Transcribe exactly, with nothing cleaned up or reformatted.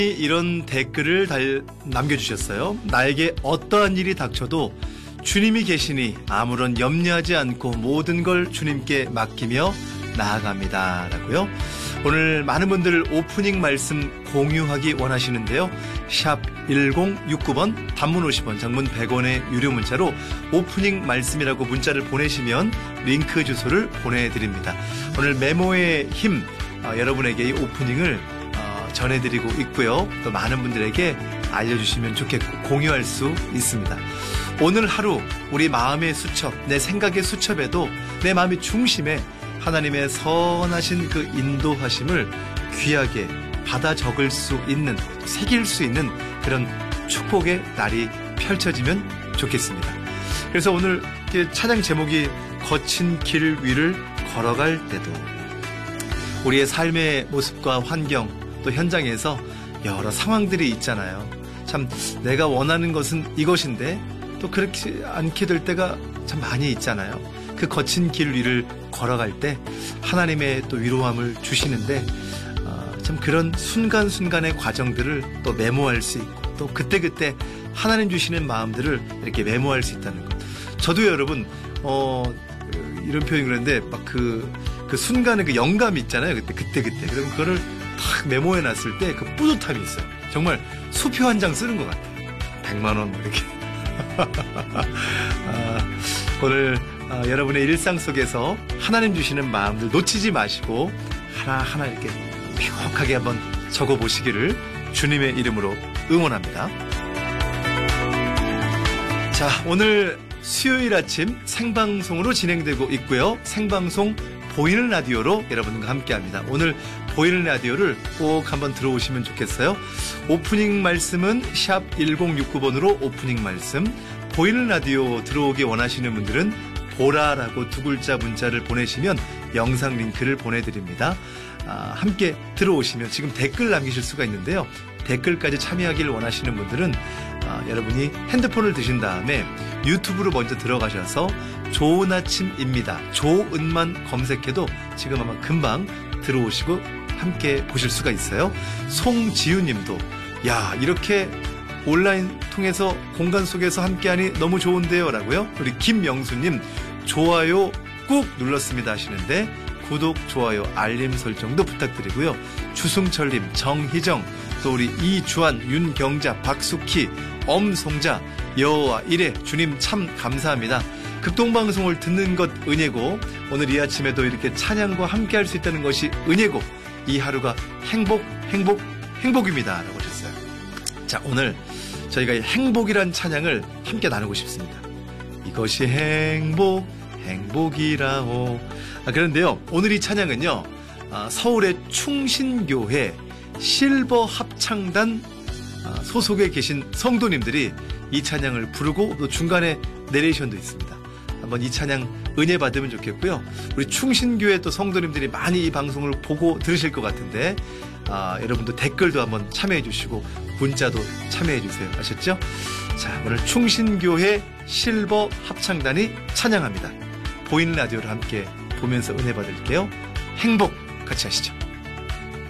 이런 댓글을 달, 남겨주셨어요. 나에게 어떠한 일이 닥쳐도 주님이 계시니 아무런 염려하지 않고 모든 걸 주님께 맡기며 나아갑니다 라고요. 오늘 많은 분들 오프닝 말씀 공유하기 원하시는데요. 샵 일공육구 번 단문 오십 원 장문 백 원의 유료 문자로 오프닝 말씀이라고 문자를 보내시면 링크 주소를 보내드립니다. 오늘 메모의 힘 어, 여러분에게 이 오프닝을 어, 전해드리고 있고요. 또 많은 분들에게 알려주시면 좋겠고 공유할 수 있습니다. 오늘 하루 우리 마음의 수첩, 내 생각의 수첩에도 내 마음의 중심에 하나님의 선하신 그 인도하심을 귀하게 받아 적을 수 있는, 새길 수 있는 그런 축복의 날이 펼쳐지면 좋겠습니다. 그래서 오늘 찬양 제목이 거친 길 위를 걸어갈 때도 우리의 삶의 모습과 환경 또 현장에서 여러 상황들이 있잖아요. 참 내가 원하는 것은 이것인데 또 그렇지 않게 될 때가 참 많이 있잖아요. 그 거친 길 위를 걸어갈 때 하나님의 또 위로함을 주시는데 어, 참 그런 순간순간의 과정들을 또 메모할 수 있고 또 그때그때 하나님 주시는 마음들을 이렇게 메모할 수 있다는 것. 저도 여러분 어, 이런 표현이 그런데 막 그 그 순간에 그 영감이 있잖아요. 그때 그때 그때 그럼 그거를 탁 메모해 놨을 때 그 뿌듯함이 있어요. 정말 수표 한 장 쓰는 것 같아요. 백만 원 이렇게. 아, 오늘 아, 여러분의 일상 속에서 하나님 주시는 마음들 놓치지 마시고 하나하나 이렇게 명확하게 한번 적어보시기를 주님의 이름으로 응원합니다. 자, 오늘 수요일 아침 생방송으로 진행되고 있고요. 생방송 보이는 라디오로 여러분과 함께합니다. 오늘 보이는 라디오를 꼭 한번 들어오시면 좋겠어요. 오프닝 말씀은 샵 일공육구 번으로 오프닝 말씀, 보이는 라디오 들어오기 원하시는 분들은 보라라고 두 글자 문자를 보내시면 영상 링크를 보내드립니다. 아, 함께 들어오시면 지금 댓글 남기실 수가 있는데요. 댓글까지 참여하기를 원하시는 분들은 아, 여러분이 핸드폰을 드신 다음에 유튜브로 먼저 들어가셔서 좋은 아침입니다. 조은만 검색해도 지금 아마 금방 들어오시고 함께 보실 수가 있어요. 송지우님도 야 이렇게 온라인 통해서 공간 속에서 함께하니 너무 좋은데요 라고요. 우리 김명수님 좋아요 꾹 눌렀습니다 하시는데 구독, 좋아요, 알림 설정도 부탁드리고요. 주승철님, 정희정, 또 우리 이주환, 윤경자, 박숙희, 엄송자, 여호와 이래 주님 참 감사합니다. 극동방송을 듣는 것 은혜고 오늘 이 아침에도 이렇게 찬양과 함께할 수 있다는 것이 은혜고 이 하루가 행복, 행복, 행복입니다 라고 하셨어요. 자, 오늘 저희가 이 행복이란 찬양을 함께 나누고 싶습니다. 이것이 행복, 행복이라오. 아, 그런데요, 오늘 이 찬양은요, 아, 서울의 충신교회 실버 합창단 아, 소속에 계신 성도님들이 이 찬양을 부르고 또 중간에 내레이션도 있습니다. 한번 이 찬양 은혜 받으면 좋겠고요. 우리 충신교회 또 성도님들이 많이 이 방송을 보고 들으실 것 같은데 아, 여러분도 댓글도 한번 참여해 주시고 문자도 참여해 주세요. 아셨죠? 자, 오늘 충신교회 실버 합창단이 찬양합니다. 보이는 라디오를 함께 보면서 은혜 받을게요. 행복 같이 하시죠.